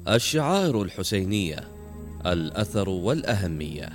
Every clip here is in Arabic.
الشعائر الحسينية: الأثر والأهمية.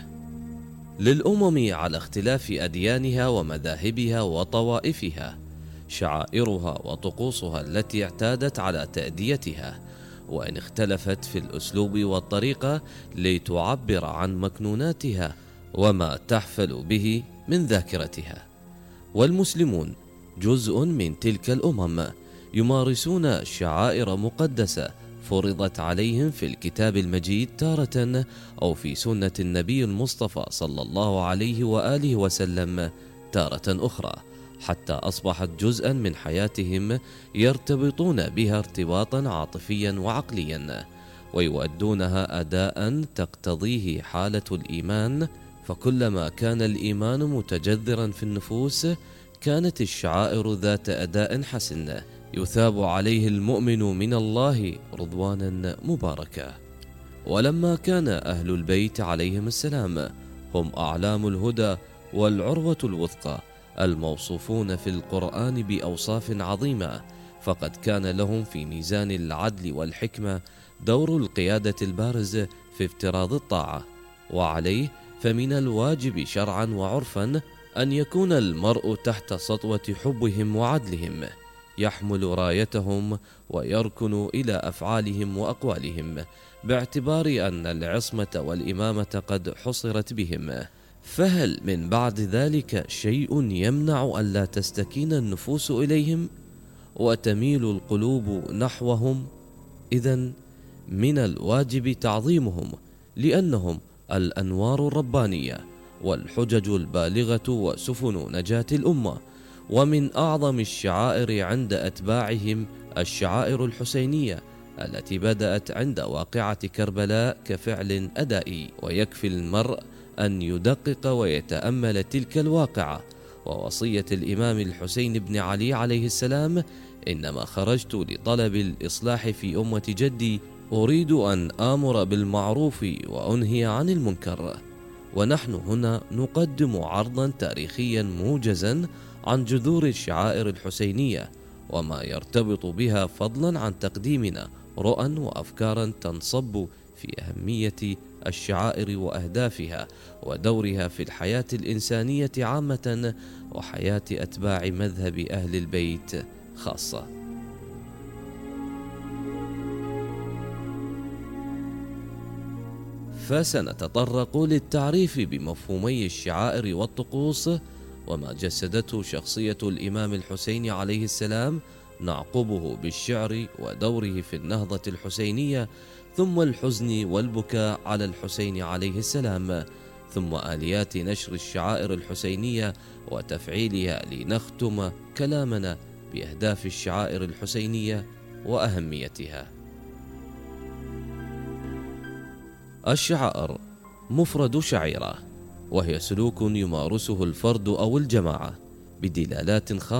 للأمم على اختلاف أديانها ومذاهبها وطوائفها شعائرها وطقوسها التي اعتادت على تأديتها، وإن اختلفت في الأسلوب والطريقة لتعبر عن مكنوناتها وما تحفل به من ذاكرتها. والمسلمون جزء من تلك الأمم، يمارسون شعائر مقدسة فرضت عليهم في الكتاب المجيد تارة، أو في سنة النبي المصطفى صلى الله عليه وآله وسلم تارة أخرى، حتى أصبحت جزءا من حياتهم يرتبطون بها ارتباطا عاطفيا وعقليا، ويؤدونها أداء تقتضيه حالة الإيمان. فكلما كان الإيمان متجذرا في النفوس كانت الشعائر ذات أداء حسن يثاب عليه المؤمن من الله رضوانا مباركا. ولما كان أهل البيت عليهم السلام هم أعلام الهدى والعروة الوثقى الموصوفون في القرآن بأوصاف عظيمة، فقد كان لهم في ميزان العدل والحكمة دور القيادة البارز في افتراض الطاعة. وعليه فمن الواجب شرعا وعرفا أن يكون المرء تحت سطوة حبهم وعدلهم، يحمل رايتهم ويركن إلى أفعالهم وأقوالهم، باعتبار أن العصمة والإمامة قد حصرت بهم. فهل من بعد ذلك شيء يمنع ألا تستكين النفوس إليهم وتميل القلوب نحوهم؟ إذن من الواجب تعظيمهم، لأنهم الأنوار الربانية والحجج البالغة وسفن نجاة الأمة. ومن أعظم الشعائر عند أتباعهم الشعائر الحسينية التي بدأت عند واقعة كربلاء كفعل أدائي، ويكفي المرء أن يدقق ويتأمل تلك الواقعة ووصية الإمام الحسين بن علي عليه السلام: إنما خرجت لطلب الإصلاح في أمة جدي، أريد أن آمر بالمعروف وأنهي عن المنكر. ونحن هنا نقدم عرضا تاريخيا موجزا عن جذور الشعائر الحسينية وما يرتبط بها، فضلا عن تقديمنا رؤى وأفكارا تنصب في أهمية الشعائر وأهدافها ودورها في الحياة الإنسانية عامة وحياة أتباع مذهب أهل البيت خاصة. فسنتطرق للتعريف بمفهومي الشعائر والطقوس وما جسدته شخصية الإمام الحسين عليه السلام، نعقبه بالشعر ودوره في النهضة الحسينية، ثم الحزن والبكاء على الحسين عليه السلام، ثم آليات نشر الشعائر الحسينية وتفعيلها، لنختم كلامنا بأهداف الشعائر الحسينية وأهميتها. الشعائر مفرد شعيرة، وهي سلوك يمارسه الفرد أو الجماعة بدلالات خاصة